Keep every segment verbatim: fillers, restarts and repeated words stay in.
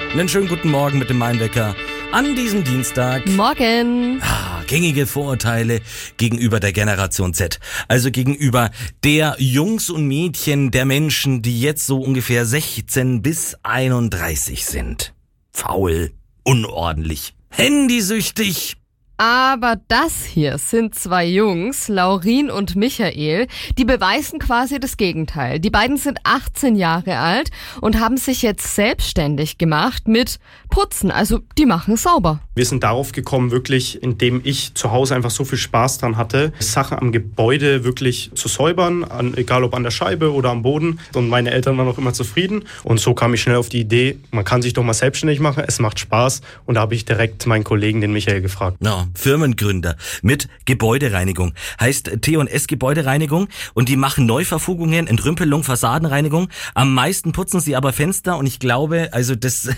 Einen schönen guten Morgen mit dem Mainwecker an diesem Dienstag. Morgen. Ah, gängige Vorurteile gegenüber der Generation Z. Also gegenüber der Jungs und Mädchen der Menschen, die jetzt so ungefähr sechzehn bis einunddreißig sind. Faul, unordentlich, handysüchtig. Aber das hier sind zwei Jungs, Laurin und Michael, die beweisen quasi das Gegenteil. Die beiden sind achtzehn Jahre alt und haben sich jetzt selbstständig gemacht mit Putzen. Also die machen sauber. Wir sind darauf gekommen, wirklich, indem ich zu Hause einfach so viel Spaß dran hatte, Sachen am Gebäude wirklich zu säubern, an, egal ob an der Scheibe oder am Boden. Und meine Eltern waren auch immer zufrieden. Und so kam ich schnell auf die Idee, man kann sich doch mal selbstständig machen, es macht Spaß. Und da habe ich direkt meinen Kollegen, den Michael, gefragt. Ja, Firmengründer mit Gebäudereinigung. Heißt T und S Gebäudereinigung und die machen Neuverfugungen, Entrümpelung, Fassadenreinigung. Am meisten putzen sie aber Fenster und ich glaube, also das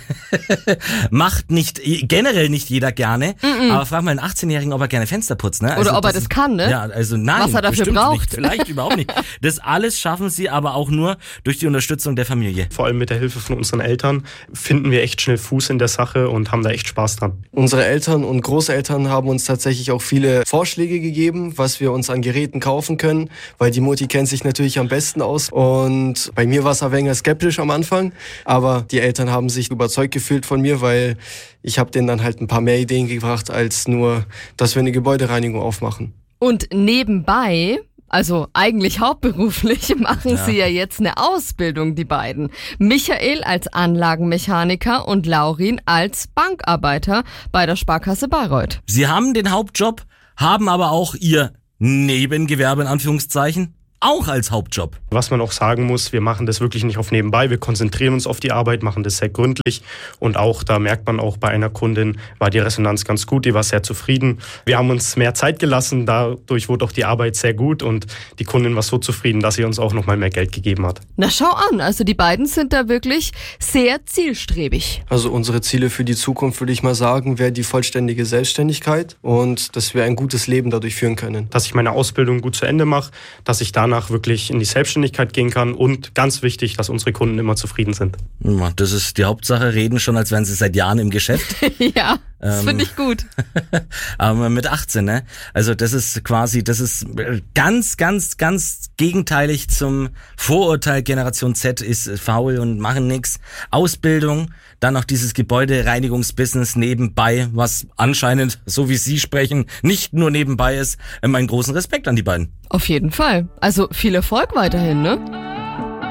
macht nicht, generell nicht jeder gerne. Mm-mm. Aber frag mal einen achtzehnjährigen, ob er gerne Fenster putzt. Ne? Also Oder ob er das das kann, ne? Ja, also nein. Was er dafür braucht. Nicht, vielleicht überhaupt nicht. Das alles schaffen sie aber auch nur durch die Unterstützung der Familie. Vor allem mit der Hilfe von unseren Eltern finden wir echt schnell Fuß in der Sache und haben da echt Spaß dran. Unsere Eltern und Großeltern haben uns tatsächlich auch viele Vorschläge gegeben, was wir uns an Geräten kaufen können, weil die Mutti kennt sich natürlich am besten aus. Und bei mir war es ein wenig skeptisch am Anfang, aber die Eltern haben sich überzeugt gefühlt von mir, weil ich habe denen dann halt ein paar mehr Ideen gebracht, als nur, dass wir eine Gebäudereinigung aufmachen. Und nebenbei, also eigentlich hauptberuflich, machen ja. sie ja jetzt eine Ausbildung, die beiden. Michael als Anlagenmechaniker und Laurin als Bankarbeiter bei der Sparkasse Bayreuth. Sie haben den Hauptjob, haben aber auch ihr Nebengewerbe in Anführungszeichen auch als Hauptjob. Was man auch sagen muss, wir machen das wirklich nicht auf nebenbei. Wir konzentrieren uns auf die Arbeit, machen das sehr gründlich. Und auch, da merkt man auch, bei einer Kundin war die Resonanz ganz gut, die war sehr zufrieden. Wir haben uns mehr Zeit gelassen, dadurch wurde auch die Arbeit sehr gut. Und die Kundin war so zufrieden, dass sie uns auch nochmal mehr Geld gegeben hat. Na schau an, also die beiden sind da wirklich sehr zielstrebig. Also unsere Ziele für die Zukunft, würde ich mal sagen, wäre die vollständige Selbstständigkeit und dass wir ein gutes Leben dadurch führen können. Dass ich meine Ausbildung gut zu Ende mache, dass ich danach wirklich in die Selbstständigkeit gehen kann und ganz wichtig, dass unsere Kunden immer zufrieden sind. Das ist die Hauptsache, reden schon, als wären sie seit Jahren im Geschäft. Ja, das ähm, finde ich gut. Aber mit achtzehn, ne? Also das ist quasi, das ist ganz, ganz, ganz gegenteilig zum Vorurteil, Generation Z ist faul und machen nix. Ausbildung, dann noch dieses Gebäudereinigungsbusiness nebenbei, was anscheinend, so wie Sie sprechen, nicht nur nebenbei ist. Meinen großen Respekt an die beiden. Auf jeden Fall. Also viel Erfolg weiterhin, ne?